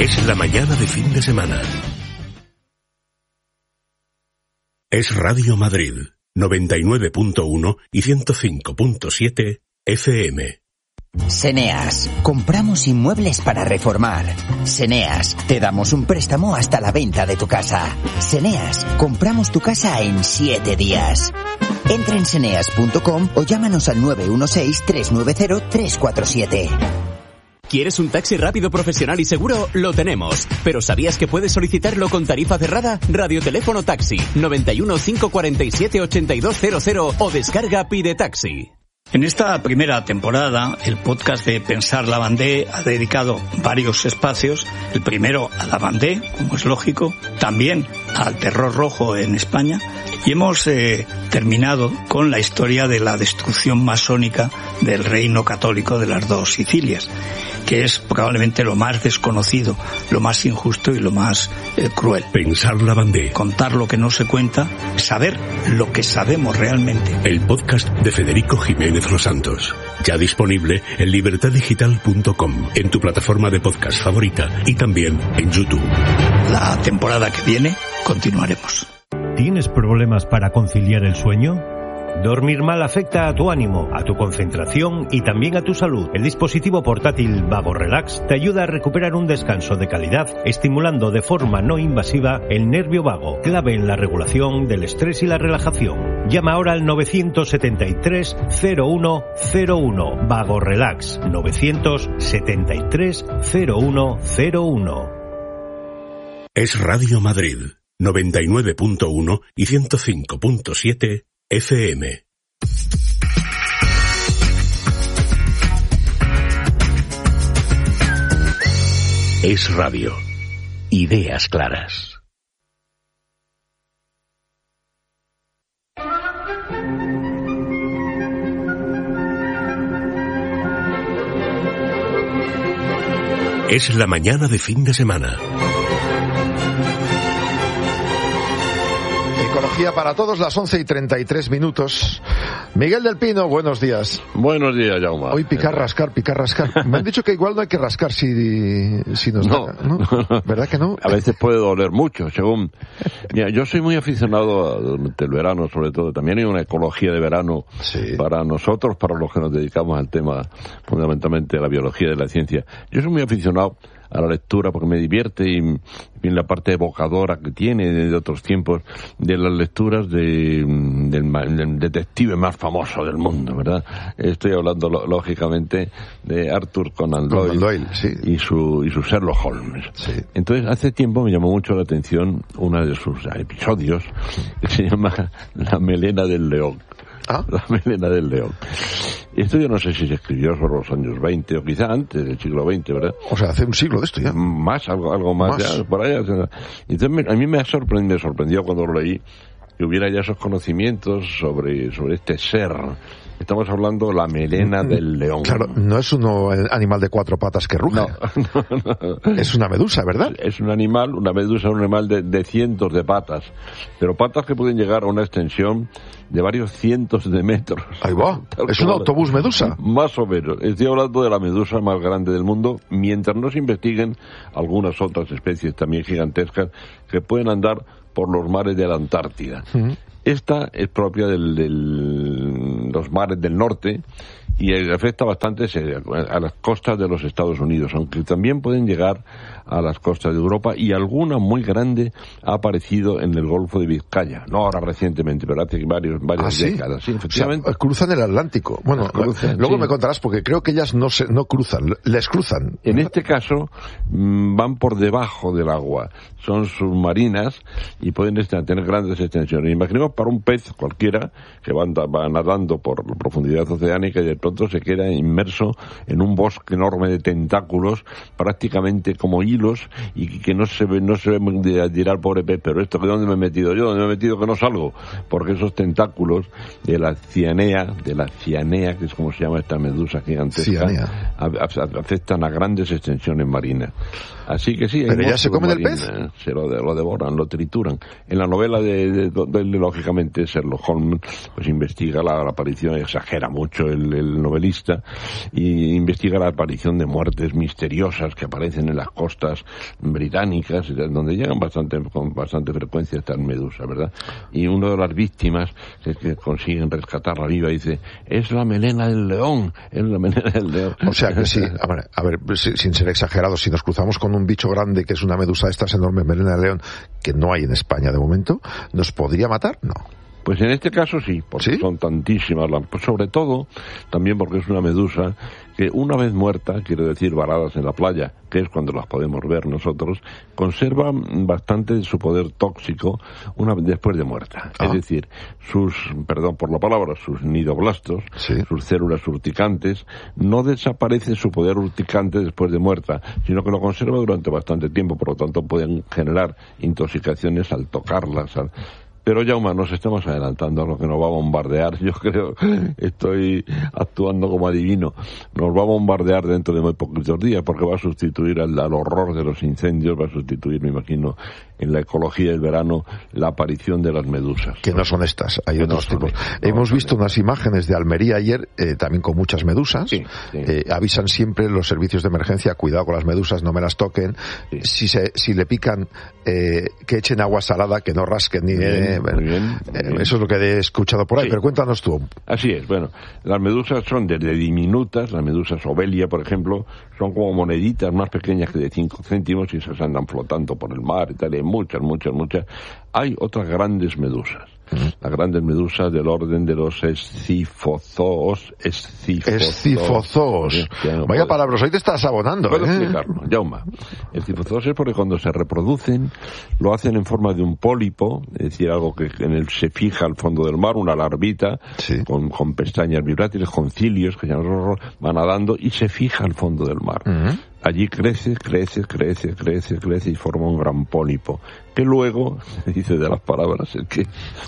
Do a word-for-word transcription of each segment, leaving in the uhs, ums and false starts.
Es la mañana de fin de semana. Es Radio Madrid, noventa y nueve punto uno y ciento cinco punto siete F M. Seneas, compramos inmuebles para reformar. Seneas, te damos un préstamo hasta la venta de tu casa. Seneas, compramos tu casa en siete días. Entra en seneas punto com o llámanos al nueve uno seis, tres nueve cero, tres cuatro siete. ¿Quieres un taxi rápido, profesional y seguro? Lo tenemos. ¿Pero sabías que puedes solicitarlo con tarifa cerrada? Radioteléfono Taxi, noventa y uno, cinco cuarenta y siete, ochenta y dos cero cero o descarga Pide Taxi. En esta primera temporada, el podcast de Pensar la Vendée ha dedicado varios espacios. El primero a la Vendée, como es lógico, también al terror rojo en España. Y hemos eh, terminado con la historia de la destrucción masónica del reino católico de las dos Sicilias, que es probablemente lo más desconocido, lo más injusto y lo más eh, cruel. Pensar la Vendée. Contar lo que no se cuenta, saber lo que sabemos realmente. El podcast de Federico Jiménez Los Santos. Ya disponible en libertad digital punto com, en tu plataforma de podcast favorita y también en YouTube. La temporada que viene continuaremos. ¿Tienes problemas para conciliar el sueño? Dormir mal afecta a tu ánimo, a tu concentración y también a tu salud. El dispositivo portátil Vago Relax te ayuda a recuperar un descanso de calidad, estimulando de forma no invasiva el nervio vago, clave en la regulación del estrés y la relajación. Llama ahora al nueve siete tres, cero uno cero uno. Vago Relax, nueve siete tres, cero uno cero uno. Es Radio Madrid, noventa y nueve punto uno y ciento cinco punto siete F M. Es radio. Ideas claras. Es la mañana de fin de semana. Ecología para todos, las once y treinta y tres minutos. Miguel del Pino, buenos días. Buenos días, Jaume. Hoy picar, rascar, picar, rascar. Me han dicho que igual no hay que rascar si, si nos no. da, ¿no? ¿Verdad que no? A veces puede doler mucho, según... Mira, yo soy muy aficionado durante el verano, sobre todo. También hay una ecología de verano sí. para nosotros, para los que nos dedicamos al tema, fundamentalmente, de la biología y de la ciencia. Yo soy muy aficionado a la lectura porque me divierte y, y en la parte evocadora que tiene de otros tiempos de las lecturas de, del, del detective más famoso del mundo, ¿verdad? Estoy hablando lógicamente de Arthur Conan Doyle, Doyle sí. y su y su Sherlock Holmes. Sí. Entonces, hace tiempo me llamó mucho la atención uno de sus episodios que se llama La melena del león. ¿Ah? La melena del león. Esto yo no sé si se escribió sobre los años veinte o quizá antes del siglo veinte, ¿verdad? O sea, hace un siglo de esto ya. Más, algo, algo más, más. Ya, por allá. Entonces me, a mí me sorprendió, me sorprendió cuando lo leí que hubiera ya esos conocimientos sobre, sobre este ser. Estamos hablando de la melena del león. Claro, no es un animal de cuatro patas que ruge. No, no, no. Es una medusa, ¿verdad? Es un animal, una medusa, un animal de, de cientos de patas. Pero patas que pueden llegar a una extensión de varios cientos de metros. Ahí va. Es un autobús medusa. Más o menos. Estoy hablando de la medusa más grande del mundo, mientras no se investiguen algunas otras especies también gigantescas que pueden andar por los mares de la Antártida. Uh-huh. Esta es propia de los mares del norte y afecta bastante a las costas de los Estados Unidos, aunque también pueden llegar a las costas de Europa, y alguna muy grande ha aparecido en el Golfo de Vizcaya, no ahora recientemente, pero hace varios, varias ¿Ah, sí? décadas. Sí, efectivamente. O sea, cruzan el Atlántico. Bueno, cruzan, luego sí. me contarás, porque creo que ellas no se, no cruzan, les cruzan. En este caso, van por debajo del agua, son submarinas y pueden tener grandes extensiones. Imaginemos para un pez cualquiera que va, va nadando por la profundidad oceánica y de pronto se queda inmerso en un bosque enorme de tentáculos, prácticamente como hilos, y que no se ve, no se ve dirá el pobre pez, pero esto, ¿de dónde me he metido yo? ¿Dónde me he metido que no salgo? Porque esos tentáculos de la cianea, de la cianea, que es como se llama esta medusa gigantesca, afectan a grandes extensiones marinas. Así que sí, ¿pero ya se comen el pez? Se lo, lo devoran, lo trituran. En la novela de, de, de, de lógicamente, Sherlock Holmes pues investiga la, la aparición, exagera mucho el, el el novelista, y investiga la aparición de muertes misteriosas que aparecen en las costas británicas, donde llegan bastante con bastante frecuencia estas medusas, ¿verdad? Y una de las víctimas que, que consiguen rescatarla viva dice, es la melena del león, es la melena del león. O sea que sí, a ver, a ver, sin ser exagerados, si nos cruzamos con un bicho grande que es una medusa de estas enormes, melena del león, que no hay en España de momento, ¿nos podría matar? No. Pues en este caso sí, porque ¿sí? son tantísimas, pues sobre todo también porque es una medusa que una vez muerta, quiero decir varadas en la playa, que es cuando las podemos ver nosotros, conserva bastante de su poder tóxico una vez después de muerta. Ah. Es decir, sus, perdón por la palabra, sus nidoblastos, ¿sí? sus células urticantes, no desaparece su poder urticante después de muerta, sino que lo conserva durante bastante tiempo, por lo tanto pueden generar intoxicaciones al tocarlas, al... Pero Jaume, nos estamos adelantando a lo que nos va a bombardear. Yo creo, estoy actuando como adivino. Nos va a bombardear dentro de muy poquitos días porque va a sustituir al, al horror de los incendios, va a sustituir, me imagino, en la ecología del verano, la aparición de las medusas. Que no son estas, hay que otros no tipos. No Hemos visto unas imágenes de Almería ayer, eh, también con muchas medusas. Sí, sí. Eh, avisan siempre los servicios de emergencia, cuidado con las medusas, no me las toquen. Sí. Si se, si le pican, eh, que echen agua salada, que no rasquen ni... Bien. Eh, Muy bien, muy bien. Eso es lo que he escuchado por ahí, sí. Pero cuéntanos tú. Así es, bueno, las medusas son desde diminutas, las medusas obelia, por ejemplo, son como moneditas más pequeñas que de cinco céntimos y esas andan flotando por el mar y tal, hay muchas, muchas, muchas. Hay otras grandes medusas. Las grandes medusas del orden de los escifozoos. Escifozoos. Escifozoos. Vaya palabras, hoy te estás abonando. Puedo ¿eh? explicarlo, Jaume. Escifozoos es porque cuando se reproducen, lo hacen en forma de un pólipo, es decir, algo que en el se fija al fondo del mar, una larvita, sí. con, con pestañas vibrátiles, con cilios, que ya van nadando, y se fija al fondo del mar. Uh-huh. Allí crece, crece, crece, crece, crece y forma un gran pólipo, que luego, se dice de las palabras, es que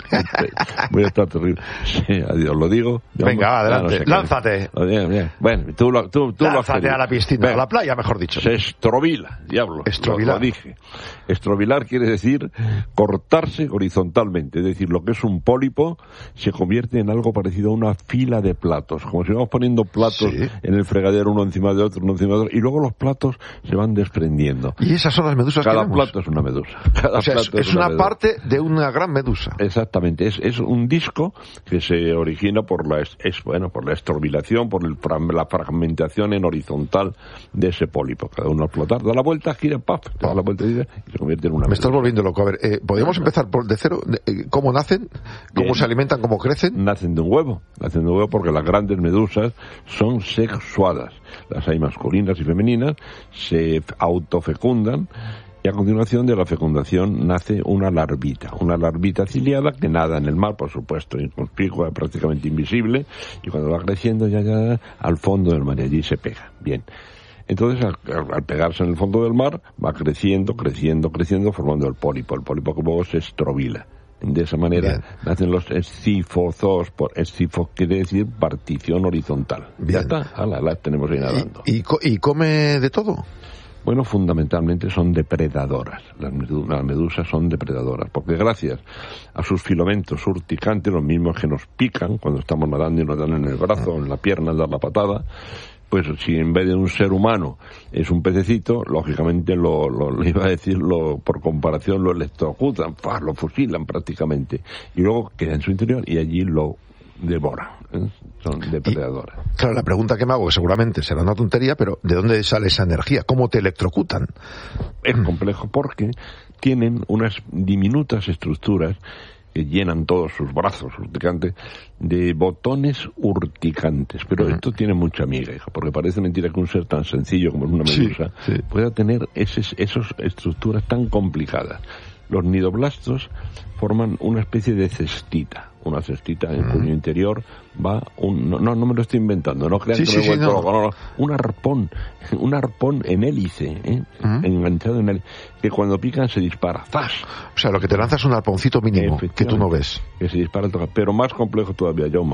voy a estar terrible. Sí, adiós, lo digo. Venga, va, adelante, no sé lánzate. Bien, bien. Bueno, tú, lo, tú, tú lánzate lo a la piscina, Ven. a la playa, mejor dicho. Se estrovila, diablo. Estrobilar. Lo, lo dije. Estrobilar quiere decir cortarse horizontalmente, es decir, lo que es un pólipo se convierte en algo parecido a una fila de platos, como si vamos poniendo platos sí. en el fregadero uno encima de otro, uno encima de otro, y luego los platos se van desprendiendo. Y esas son las medusas Cada que vemos. plato es una medusa. Cada o sea, plato es, es una, una parte de una gran medusa. Exactamente, es, es un disco que se origina por la es, es, bueno, por la estrobilación, por el, la fragmentación en horizontal de ese pólipo. Cada uno al flotar da la vuelta, gira, paf, da oh. la vuelta y se convierte en una Me medusa. estás volviendo loco. A ver, eh, ¿podríamos no, empezar por de cero? ¿Cómo nacen? ¿Cómo Bien. se alimentan? ¿Cómo crecen? Nacen de un huevo. Nacen de un huevo porque las grandes medusas son sexuadas. Las hay masculinas y femeninas, se autofecundan y a continuación de la fecundación nace una larvita, una larvita ciliada que nada en el mar, por supuesto, inconspicua, prácticamente invisible, y cuando va creciendo ya, ya al fondo del mar y allí se pega. Bien. Entonces, al, al pegarse en el fondo del mar, va creciendo, creciendo, creciendo, formando el pólipo. El pólipo que luego se estrovila. De esa manera Bien. nacen los escifozoos, por escifo quiere decir partición horizontal. Bien. Ya está, ala, la tenemos ahí nadando. ¿Y, y, ¿Y come de todo? Bueno, fundamentalmente son depredadoras. Las medusas, las medusas son depredadoras, porque gracias a sus filamentos urticantes, los mismos que nos pican cuando estamos nadando y nos dan en el brazo, en la pierna, dar la patada, pues si en vez de un ser humano es un pececito, lógicamente lo, lo, lo iba a decir, lo, por comparación lo electrocutan, lo fusilan prácticamente, y luego queda en su interior y allí lo devoran. ¿eh? Son depredadoras. Y, claro, la pregunta que me hago, que seguramente será una tontería, pero ¿de dónde sale esa energía? ¿Cómo te electrocutan? Es complejo porque tienen unas diminutas estructuras que llenan todos sus brazos urticantes de botones urticantes. Pero uh-huh. esto tiene mucha miga, hijo, porque parece mentira que un ser tan sencillo como es una medusa sí, sí. pueda tener esas estructuras tan complicadas. Los nidoblastos forman una especie de cestita. Una cestita en uh-huh. cuyo interior va un... No, no, no me lo estoy inventando, no crean sí, que sí, me he vuelto sí, loco, no. no, no, un arpón, un arpón en hélice, ¿eh? uh-huh. enganchado en hélice, que cuando pican se dispara, ¡zas! O sea, lo que te lanza es un arponcito mínimo, que tú no ves. Que se dispara, pero más complejo todavía, Jaume.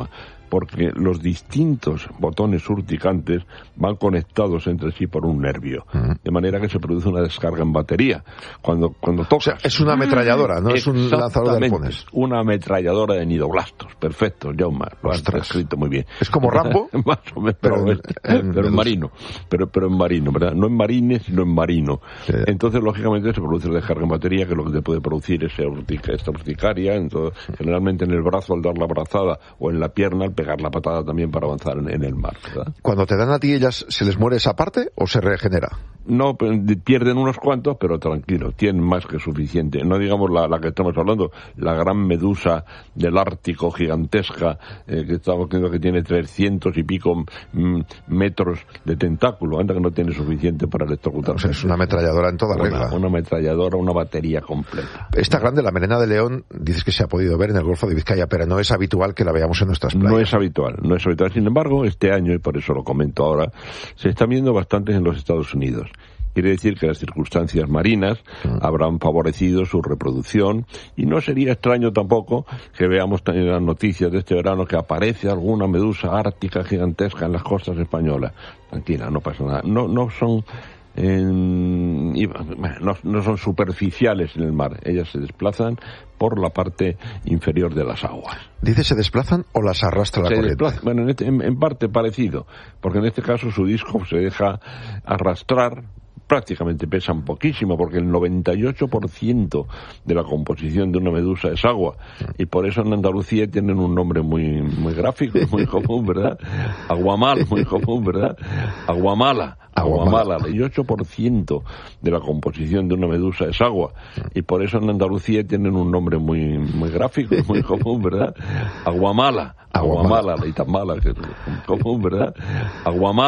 porque los distintos botones urticantes van conectados entre sí por un nervio, uh-huh. de manera que se produce una descarga en batería. Cuando cuando tocas... O sea, es una ametralladora, no es un lanzador de halcones. Una ametralladora de nidoblastos. Perfecto, Jaume, lo has escrito muy bien. Es como Rambo, más o menos, pero, pero, en, pero en marino, pero, pero en marino, ¿verdad? No en marines, sino en marino. Sí. Entonces, lógicamente, se produce la descarga en batería, que lo que te puede producir es esta urticaria, entonces, generalmente en el brazo al dar la brazada, o en la pierna al pegar la patada también para avanzar en, en el mar, ¿verdad? Cuando te dan a ti ellas, ¿se les muere esa parte o se regenera? No, pierden unos cuantos, pero tranquilo, tienen más que suficiente. No digamos la, la que estamos hablando, la gran medusa del Ártico gigantesca, eh, que estamos viendo que tiene trescientos y pico mm, metros de tentáculo, anda que no tiene suficiente para electrocutar. O sea, es una ametralladora en toda una, regla. Una ametralladora, una batería completa. Esta grande, la melena de león, dices que se ha podido ver en el Golfo de Vizcaya, pero no es habitual que la veamos en nuestras playas. No es habitual, no es habitual. Sin embargo, este año, y por eso lo comento ahora, se está viendo bastantes en los Estados Unidos. Quiere decir que las circunstancias marinas habrán favorecido su reproducción y no sería extraño tampoco que veamos en las noticias de este verano que aparece alguna medusa ártica gigantesca en las costas españolas. Tranquila, no pasa nada. No, no son... En, no, no son superficiales en el mar, ellas se desplazan por la parte inferior de las aguas. ¿Dice se desplazan o las arrastra la se corriente? Desplaza, bueno, en, este, en, en parte parecido, porque en este caso su disco se deja arrastrar, prácticamente pesan poquísimo, porque el noventa y ocho por ciento de la composición de una medusa es agua, y por eso en Andalucía tienen un nombre muy muy gráfico, muy común, ¿verdad? Aguamal, muy común, ¿verdad? Aguamala. Aguamala, el ocho por ciento de la composición de una medusa es agua, y por eso en Andalucía tienen un nombre muy muy gráfico, muy común, ¿verdad? Aguamala. Aguamala, la Itamala, que es común, ¿verdad? Aguamala.